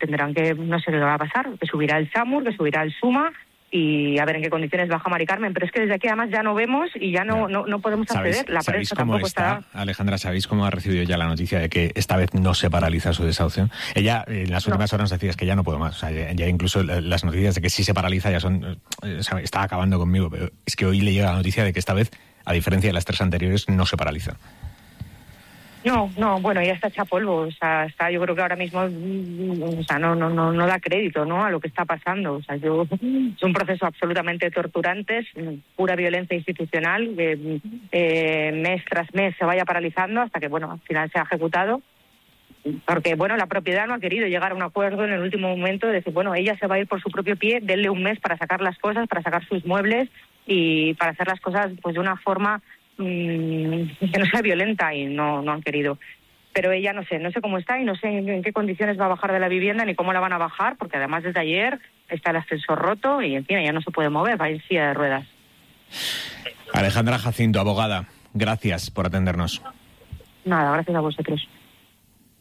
tendrán que, no sé qué va a pasar, que subirá el SAMUR, que subirá el SUMA, y a ver en qué condiciones baja Mari Carmen, pero es que desde aquí además ya no vemos y ya no podemos acceder. La prensa tampoco está... Alejandra, ¿sabéis cómo ha recibido ya la noticia de que esta vez no se paraliza su desahucio? Ella en las últimas horas nos decía, es que ya no puedo más, o sea, ya incluso las noticias de que sí se paraliza ya son, está acabando conmigo, pero es que hoy le llega la noticia de que esta vez, a diferencia de las 3 anteriores, no se paraliza. No, bueno, ella está hecha polvo, o sea, yo creo que ahora mismo, o sea, no da crédito, ¿no?, a lo que está pasando, o sea, es un proceso absolutamente torturante, es pura violencia institucional, que mes tras mes se vaya paralizando hasta que, bueno, al final se ha ejecutado, porque, bueno, la propiedad no ha querido llegar a un acuerdo en el último momento de decir, bueno, ella se va a ir por su propio pie, denle un mes para sacar las cosas, para sacar sus muebles y para hacer las cosas, pues, de una forma que no sea violenta, y no han querido. Pero ella no sé cómo está y no sé en qué condiciones va a bajar de la vivienda ni cómo la van a bajar, porque además desde ayer está el ascensor roto y en fin, ella no se puede mover, va en silla de ruedas. Alejandra Jacinto, abogada, gracias por atendernos. Nada, gracias a vosotros.